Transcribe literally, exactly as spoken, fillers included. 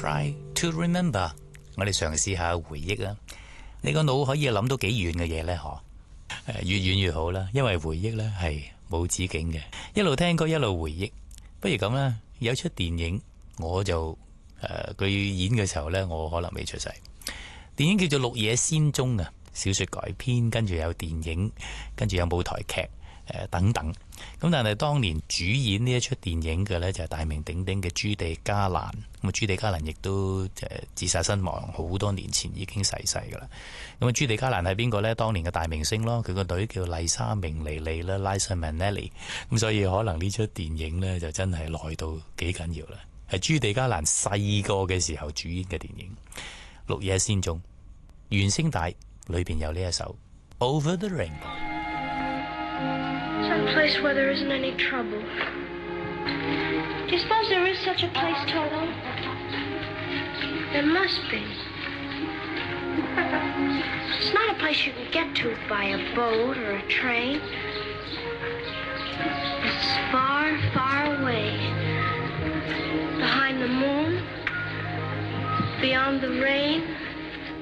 try to remember， 我哋嘗試下回憶啊。你個腦可以諗到幾遠嘅嘢呢？嗬，越遠越好啦，因為回憶呢係冇止境嘅。一路聽歌一路回憶，不如咁啦。有一出電影，我就誒佢、呃、演嘅時候呢，我可能未出世。電影叫做《綠野仙蹤》啊，小說改編，跟住有電影，跟住有舞台劇。誒等等，咁但係當年主演呢一出電影嘅呢，就係大名鼎鼎嘅朱迪加蘭。咁啊，朱迪加蘭亦都誒自殺身亡，好多年前已經逝世噶啦。咁啊，朱迪加蘭係邊個呢？當年嘅大明星咯，佢個女叫麗莎明尼利啦 ，Liza Minnelli。咁所以可能呢出電影呢，就真係耐到幾緊要啦。係朱迪加蘭細個嘅時候主演嘅電影《綠野仙蹤》，原聲帶裏邊有呢一首《Over the Rainbow》。 Some place where there isn't any trouble. Do you suppose there is such a place, Toto? There must be. It's not a place you can get to by a boat or a train. It's far, far away. Behind the moon, beyond the rain.